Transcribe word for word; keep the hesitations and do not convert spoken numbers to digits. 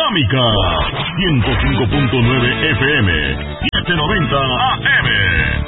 Dinámica ciento cinco punto nueve F M, setecientos noventa A M.